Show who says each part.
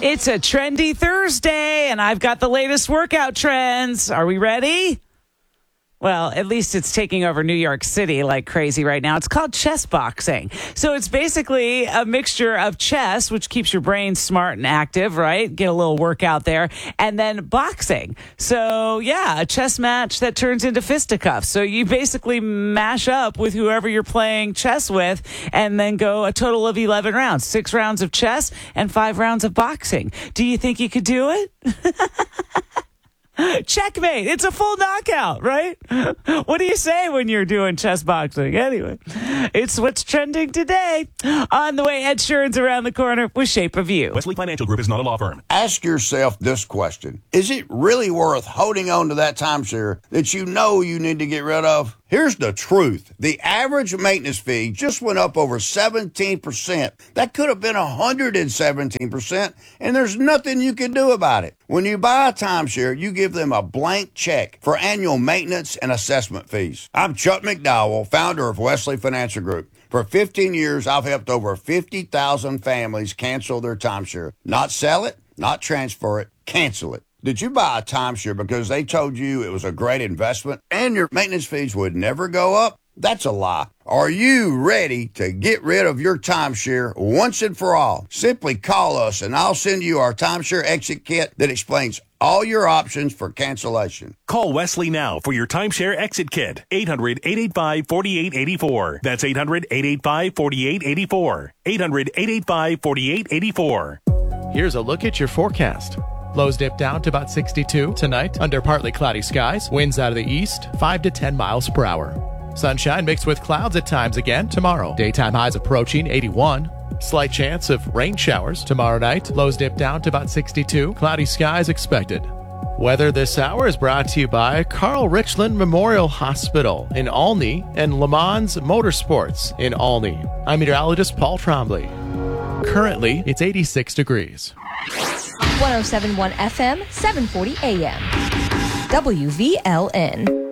Speaker 1: It's a trendy Thursday, and I've got the latest workout trends. Are we ready? Well, at least it's taking over New York City like crazy right now. It's called chess boxing. So it's basically a mixture of chess, which keeps your brain smart and active, right? Get a little workout there. And then boxing. So, yeah, a chess match that turns into fisticuffs. So you basically mash up with whoever you're playing chess with and then go a total of 11 rounds. 6 rounds of chess and 5 rounds of boxing. Do you think you could do it? Checkmate. It's a full knockout, right? What do you say when you're doing chess boxing? Anyway, it's what's trending today. On the way, Ed Sheeran's around the corner with Shape of You.
Speaker 2: Wesley Financial Group is not a law firm.
Speaker 3: Ask yourself this question. Is it really worth holding on to that timeshare that you know you need to get rid of? Here's the truth. The average maintenance fee just went up over 17%. That could have been 117%, and there's nothing you can do about it. When you buy a timeshare, you give them a blank check for annual maintenance and assessment fees. I'm Chuck McDowell, founder of Wesley Financial Group. For 15 years, I've helped over 50,000 families cancel their timeshare. Not sell it, not transfer it, cancel it. Did you buy a timeshare because they told you it was a great investment and your maintenance fees would never go up? That's a lie. Are you ready to get rid of your timeshare once and for all? Simply call us and I'll send you our timeshare exit kit that explains all your options for cancellation.
Speaker 2: Call Wesley now for your timeshare exit kit. 800-885-4884. That's 800-885-4884. 800-885-4884.
Speaker 4: Here's a look at your forecast. Lows dip down to about 62 tonight under partly cloudy skies. Winds out of the east, 5 to 10 miles per hour. Sunshine mixed with clouds at times again tomorrow. Daytime highs approaching 81. Slight chance of rain showers tomorrow night. Lows dip down to about 62. Cloudy skies expected. Weather this hour is brought to you by Carl Richland Memorial Hospital in Olney and Le Mans Motorsports in Olney. I'm meteorologist Paul Trombley. Currently, it's 86 degrees.
Speaker 5: 107.1 FM, 740 AM. WVLN.